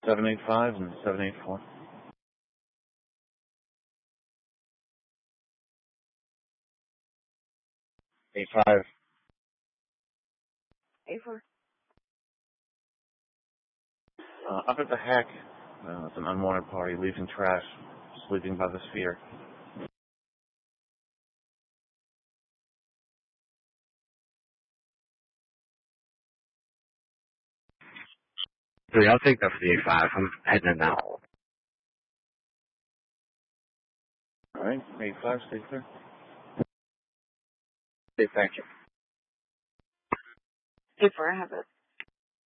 785 and 784. 85. 84. Up at the Hack, it's an unwanted party, leaving trash, sleeping by the Sphere. Dude, I'll take that for the 85. I'm heading in now. Alright, 85, stay clear. Hey, thank you. 84, I have it.